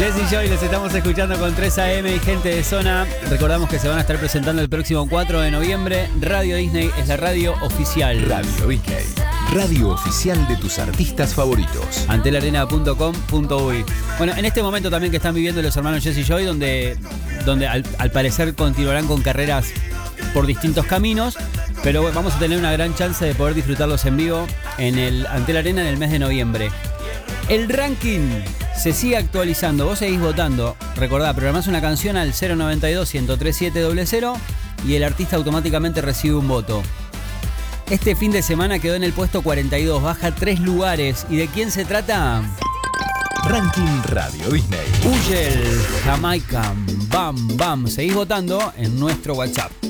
Jesse Joy los estamos escuchando con 3 AM y gente de zona. Recordamos que se van a estar presentando el próximo 4 de noviembre. Radio Disney es la radio oficial. Radio Disney, radio oficial de tus artistas favoritos. Antelarena.com.uy. Bueno, en este momento también que están viviendo los hermanos Jesse Joy, donde al parecer continuarán con carreras por distintos caminos, pero vamos a tener una gran chance de poder disfrutarlos en vivo en el Antel Arena en el mes de noviembre. El ranking se sigue actualizando, vos seguís votando. Recordá, programás una canción al 092-103-700 y el artista automáticamente recibe un voto. Este fin de semana quedó en el puesto 42, baja 3 lugares. ¿Y de quién se trata? Ranking Radio Disney. Ugel, Jamaica, Bam Bam. Seguís votando en nuestro WhatsApp.